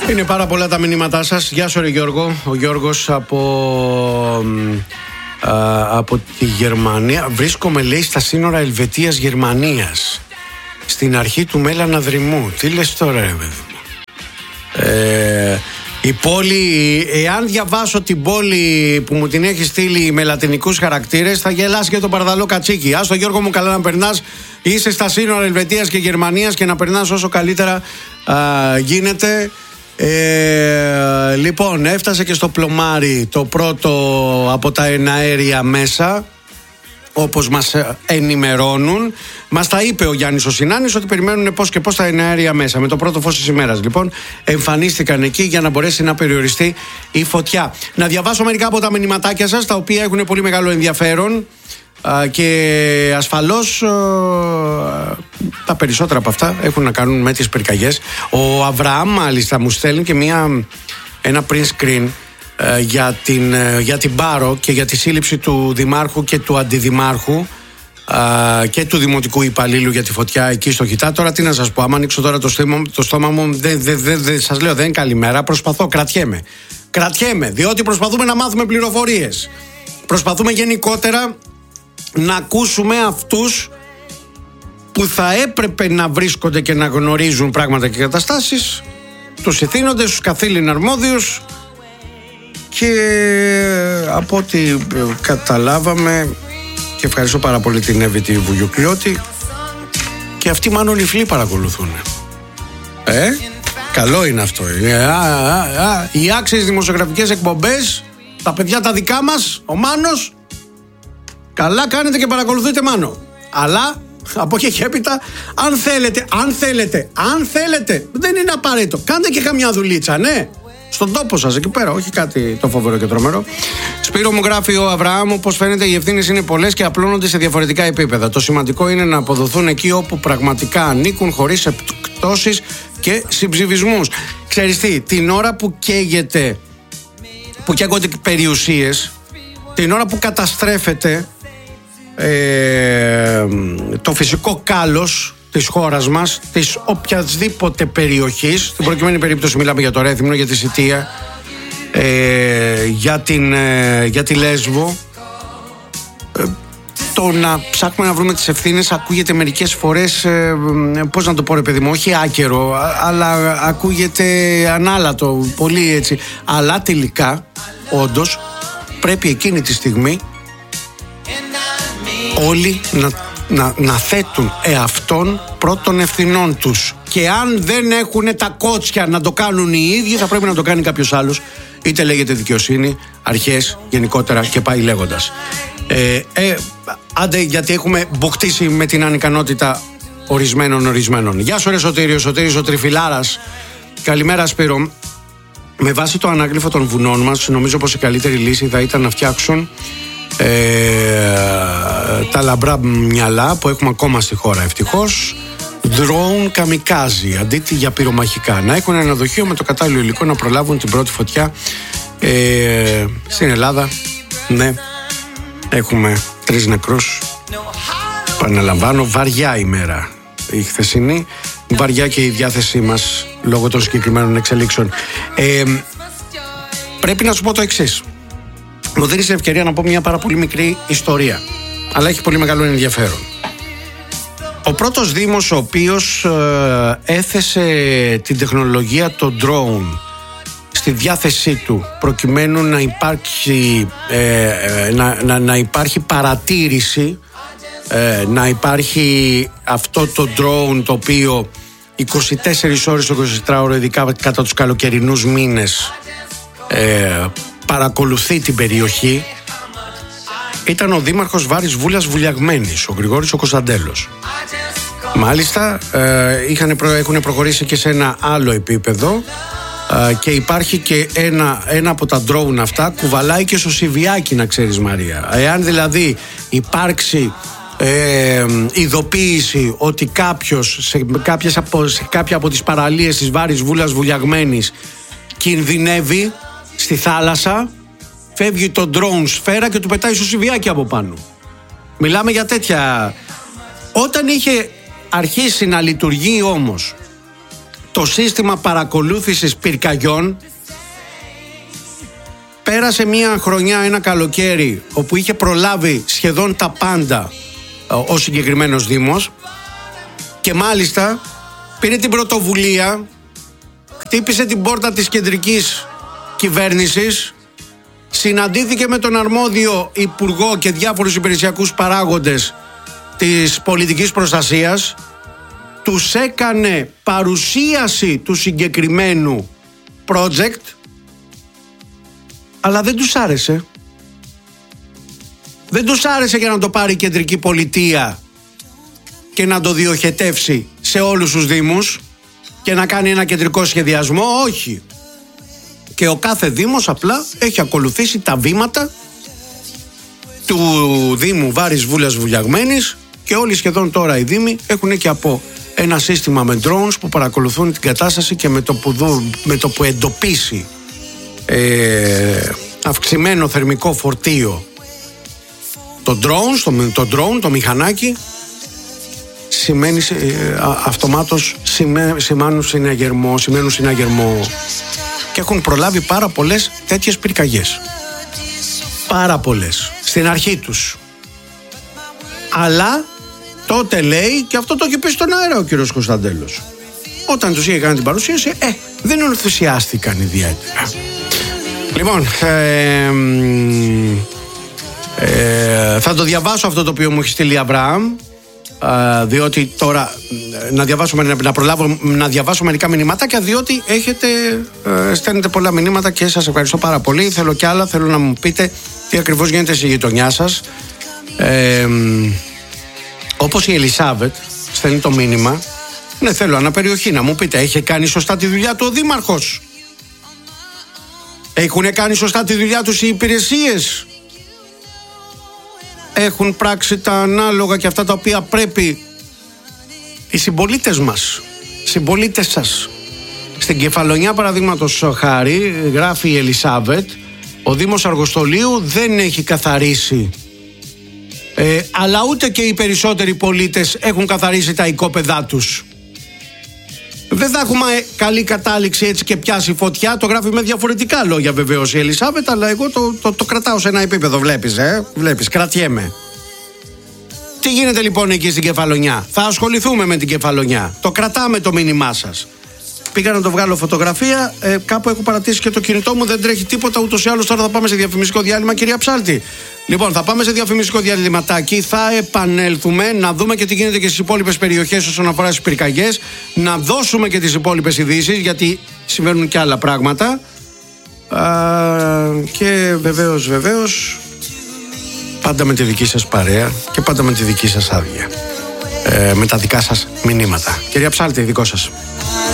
Είναι πάρα πολλά τα μηνύματά σας. Γεια σου ρε Γιώργο. Ο Γιώργος από τη Γερμανία. Βρίσκομαι, λέει, στα σύνορα Ελβετίας-Γερμανίας, στην αρχή του Μέλανα Δρυμού. Τι λες τώρα, ρε παιδί μου? Η πόλη, εάν διαβάσω την πόλη που μου την έχει στείλει με λατινικούς χαρακτήρες, θα γελάσει και τον Παρδαλό Κατσίκι. Άστο Γιώργο μου, καλά να περνάς. Είσαι στα σύνορα Ελβετίας και Γερμανίας και να περνάς όσο καλύτερα γίνεται. Λοιπόν, έφτασε και στο πλωμάρι το πρώτο από τα εναέρια μέσα, όπως μας ενημερώνουν. Μας τα είπε ο Γιάννης ο Συνάνης ότι περιμένουν πώς και πώς τα εναέρια μέσα. Με το πρώτο φως της ημέρας, λοιπόν, εμφανίστηκαν εκεί για να μπορέσει να περιοριστεί η φωτιά. Να διαβάσω μερικά από τα μηνυματάκια σας, τα οποία έχουν πολύ μεγάλο ενδιαφέρον και ασφαλώς τα περισσότερα από αυτά έχουν να κάνουν με τις πυρκαγιές. Ο Αβραάμ μάλιστα μου στέλνει και ένα print screen για την Πάρο και για τη σύλληψη του δημάρχου και του αντιδημάρχου και του δημοτικού υπαλλήλου για τη φωτιά εκεί στο Χιτά. Τώρα τι να σας πω, άμα ανοίξω τώρα το στόμα μου, σας λέω, δεν είναι καλημέρα. Προσπαθώ, κρατιέμαι, διότι προσπαθούμε να μάθουμε πληροφορίες. Προσπαθούμε γενικότερα να ακούσουμε αυτούς που θα έπρεπε να βρίσκονται και να γνωρίζουν πράγματα και καταστάσεις, τους ηθήνοντες, τους καθήλυνα αρμόδιους, και από ό,τι καταλάβαμε, και ευχαριστώ πάρα πολύ την Εύη τη Βουγιουκλιώτη, και αυτοί μάλλον οι φλοί παρακολουθούν. Καλό είναι αυτό. Οι άξιες δημοσιογραφικές εκπομπές, τα παιδιά τα δικά μας, ο Μάνος, καλά κάνετε και παρακολουθείτε, Μάνο. Αλλά από εκεί και έπειτα, αν θέλετε, δεν είναι απαραίτητο, κάντε και καμιά δουλίτσα, ναι, στον τόπο σας εκεί πέρα, όχι κάτι το φοβερό και τρομερό. Σπύρο μου, γράφει ο Αβραάμ, πως φαίνεται οι ευθύνες είναι πολλές και απλώνονται σε διαφορετικά επίπεδα. Το σημαντικό είναι να αποδοθούν εκεί όπου πραγματικά ανήκουν, χωρίς εκπτώσεις και συμψηφισμούς. Ξέρεις τι, την ώρα που καίγονται περιουσίες, την ώρα που καταστρέφεται το φυσικό κάλος της χώρας μας, της οποιασδήποτε περιοχής, στην προκειμένη περίπτωση μιλάμε για το Ρέθυμνο, για τη Σιτία, για τη Λέσβο, το να ψάχνουμε να βρούμε τις ευθύνες ακούγεται μερικές φορές, πώς να το πω ρε παιδί μου, όχι άκερο, αλλά ακούγεται ανάλατο, πολύ έτσι, αλλά τελικά όντως πρέπει εκείνη τη στιγμή όλοι να θέτουν εαυτόν πρώτων ευθυνών τους, και αν δεν έχουν τα κότσια να το κάνουν οι ίδιοι, θα πρέπει να το κάνει κάποιος άλλος, είτε λέγεται δικαιοσύνη, αρχές γενικότερα και πάει λέγοντας. Άντε, γιατί έχουμε μποκτήσει με την ανικανότητα ορισμένων. Γεια σου ρε Σωτήριος ο Τριφυλάρας. Καλημέρα Σπύρο. Με βάση το ανάγλυφο των βουνών μας, νομίζω πως η καλύτερη λύση θα ήταν να φτιάξουν τα λαμπρά μυαλά που έχουμε ακόμα στη χώρα, ευτυχώς, drone καμικάζι αντί για πυρομαχικά, να έχουν ένα δοχείο με το κατάλληλο υλικό να προλάβουν την πρώτη φωτιά. Στην Ελλάδα, ναι, έχουμε 3 νεκρούς. Παναλαμβάνω, βαριά ημέρα η χθεσινή, βαριά και η διάθεσή μας λόγω των συγκεκριμένων εξελίξεων. Πρέπει να σου πω το εξής. Μου δίνεις ευκαιρία να πω μια πάρα πολύ μικρή ιστορία, αλλά έχει πολύ μεγάλο ενδιαφέρον. Ο πρώτος δήμος ο οποίος έθεσε την τεχνολογία το drone στη διάθεσή του προκειμένου να υπάρχει παρατήρηση, να υπάρχει αυτό το drone το οποίο 24 ώρες το 24ωρο, ειδικά κατά τους καλοκαιρινούς μήνες, παρακολουθεί την περιοχή, ήταν ο δήμαρχος Βάρης Βούλας Βουλιαγμένης, ο Γρηγόρης ο Κωνσταντέλος. Μάλιστα έχουν προχωρήσει και σε ένα άλλο επίπεδο, και υπάρχει και ένα από τα drone αυτά κουβαλάει και στο Σιβιάκι, να ξέρεις Μαρία. Εάν δηλαδή υπάρξει ειδοποίηση ότι κάποιος σε κάποια από τις παραλίες της Βάρης Βούλας Βουλιαγμένης κινδυνεύει στη θάλασσα, φεύγει το drone σφαίρα και του πετάει στο Σιβιάκι από πάνω. Μιλάμε για τέτοια. Όταν είχε αρχίσει να λειτουργεί όμως το σύστημα παρακολούθησης πυρκαγιών πέρασε μια χρονιά, ένα καλοκαίρι, όπου είχε προλάβει σχεδόν τα πάντα ο συγκεκριμένος Δήμος, και μάλιστα πήρε την πρωτοβουλία, χτύπησε την πόρτα της κεντρικής κυβέρνησης, συναντήθηκε με τον αρμόδιο υπουργό και διάφορους υπηρεσιακούς παράγοντες της πολιτικής προστασίας, τους έκανε παρουσίαση του συγκεκριμένου project, αλλά δεν τους άρεσε. Δεν τους άρεσε για να το πάρει η κεντρική πολιτεία και να το διοχετεύσει σε όλους τους δήμους και να κάνει ένα κεντρικό σχεδιασμό. Όχι. Και ο κάθε δήμος απλά έχει ακολουθήσει τα βήματα του Δήμου Βάρης Βούλας Βουλιαγμένης, και όλοι σχεδόν τώρα οι δήμοι έχουν και από ένα σύστημα με drones που παρακολουθούν την κατάσταση, και με το που εντοπίσει αυξημένο θερμικό φορτίο το drone, το μηχανάκι, σημαίνει αυτομάτως σημαίνουν συναγερμό, και έχουν προλάβει πάρα πολλές τέτοιες πυρκαγιές, πάρα πολλές στην αρχή τους. Αλλά τότε, λέει, και αυτό το έχει πει στον αέρα ο κύριος Κωνσταντέλος, όταν τους είχε κάνει την παρουσίαση, δεν ενθουσιάστηκαν ιδιαίτερα. Λοιπόν, θα το διαβάσω αυτό το οποίο μου έχει στείλει η Αβραάμ, διότι τώρα να προλάβω να διαβάσω μερικά μηνύματάκια, διότι στέλνετε πολλά μηνύματα και σας ευχαριστώ πάρα πολύ. Θέλω κι άλλα, θέλω να μου πείτε τι ακριβώς γίνεται στη γειτονιά σας. Όπως η Ελισάβετ στέλνει το μήνυμα, ναι, θέλω αναπεριοχή, να μου πείτε, έχει κάνει σωστά τη δουλειά του ο Δήμαρχος? Έχουν κάνει σωστά τη δουλειά τους οι υπηρεσίες? Έχουν πράξει τα ανάλογα και αυτά τα οποία πρέπει οι συμπολίτες μας, συμπολίτες σας? Στην Κεφαλονιά, παραδείγματος χάρη, γράφει η Ελισάβετ, ο Δήμος Αργοστολίου δεν έχει καθαρίσει, αλλά ούτε και οι περισσότεροι πολίτες έχουν καθαρίσει τα οικόπεδά τους. Δεν θα έχουμε καλή κατάληξη έτσι και πιάσει φωτιά. Το γράφει με διαφορετικά λόγια βεβαίως η Ελισάβετ, αλλά εγώ το κρατάω σε ένα επίπεδο. Βλέπεις, κρατιέμαι. Τι γίνεται λοιπόν εκεί στην Κεφαλονιά? Θα ασχοληθούμε με την Κεφαλονιά. Το κρατάμε το μήνυμά σας. Πήγα να το βγάλω φωτογραφία. Κάπου έχω παρατήσει και το κινητό μου, δεν τρέχει τίποτα. Ούτως ή άλλως τώρα θα πάμε σε διαφημιστικό διάλειμμα, κυρία Ψάλτη. Λοιπόν, θα πάμε σε διαφημιστικό διαλυματάκι. Θα επανέλθουμε να δούμε και τι γίνεται και στις υπόλοιπες περιοχές όσον αφορά στις πυρκαγιές. Να δώσουμε και τις υπόλοιπες ειδήσεις, γιατί συμβαίνουν και άλλα πράγματα. Και βεβαίως, πάντα με τη δική σας παρέα και πάντα με τη δική σας άδεια. Με τα δικά σας μηνύματα. Κυρία Ψάλτη, δικό σας.